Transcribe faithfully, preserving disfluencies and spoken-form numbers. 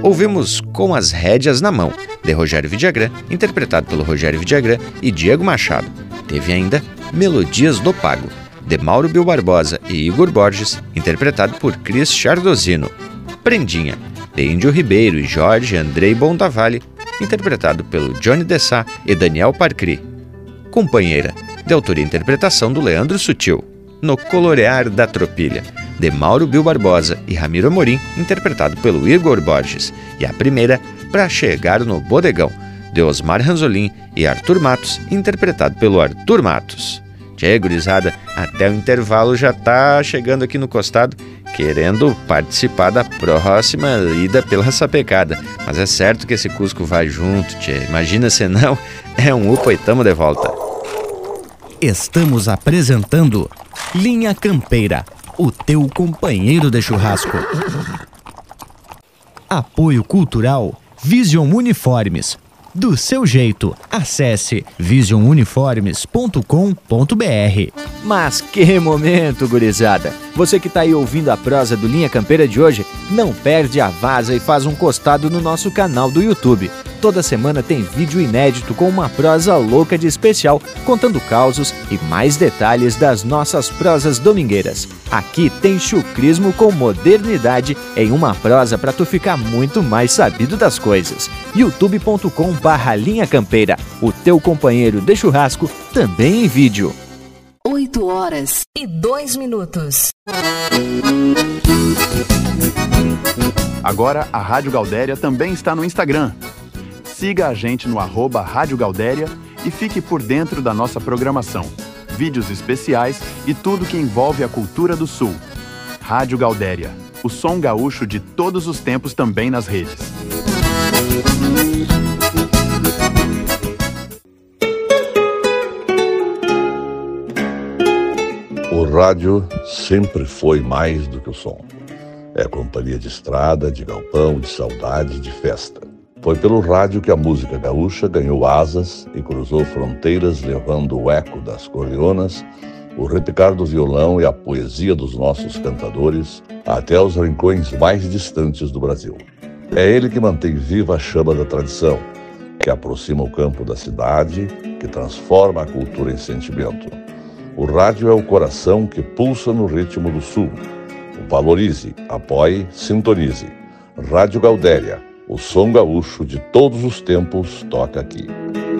ouvimos Com as Rédeas na Mão, de Rogério Vidagrã, interpretado pelo Rogério Vidagrã e Diego Machado. Teve ainda Melodias do Pago, de Mauro Bill Barbosa e Igor Borges, interpretado por Cris Chardozino. Prendinha, de Índio Ribeiro e Jorge Andrei Bondavalle, interpretado pelo Johnny Dessá e Daniel Parcri. Companheira, de autoria e interpretação do Leandro Sutil. No Colorear da Tropilha, de Mauro Bill Barbosa e Ramiro Amorim, interpretado pelo Igor Borges. E a primeira, Pra Chegar no Bodegão, de Osmar Ranzolin e Arthur Matos, interpretado pelo Arthur Matos. Tchê, gurizada, até o intervalo já tá chegando aqui no costado, querendo participar da próxima ida pela sapecada. Mas é certo que esse Cusco vai junto, tchê. Imagina se não, é um upa e tamo de volta. Estamos apresentando Linha Campeira, o teu companheiro de churrasco. Apoio Cultural Vision Uniformes. Do seu jeito, acesse vision uniformes ponto com ponto b r. Mas que momento, gurizada! Você que tá aí ouvindo a prosa do Linha Campeira de hoje, não perde a vaza e faz um costado no nosso canal do YouTube. Toda semana tem vídeo inédito com uma prosa louca de especial, contando causos e mais detalhes das nossas prosas domingueiras. Aqui tem chucrismo com modernidade em uma prosa para tu ficar muito mais sabido das coisas. youtube ponto com barra Linha Campeira, o teu companheiro de churrasco, também em vídeo. oito horas e dois minutos. Agora a Rádio Gaudéria também está no Instagram. Siga a gente no arroba Rádio Gaudéria e fique por dentro da nossa programação, vídeos especiais e tudo que envolve a cultura do Sul. Rádio Gaudéria, o som gaúcho de todos os tempos também nas redes. O rádio sempre foi mais do que o som. É companhia de estrada, de galpão, de saudade, de festa. Foi pelo rádio que a música gaúcha ganhou asas e cruzou fronteiras, levando o eco das corleonas, o repicar do violão e a poesia dos nossos cantadores até os rincões mais distantes do Brasil. É ele que mantém viva a chama da tradição, que aproxima o campo da cidade, que transforma a cultura em sentimento. O rádio é o coração que pulsa no ritmo do Sul. Valorize, apoie, sintonize. Rádio Gaudéria, o som gaúcho de todos os tempos toca aqui.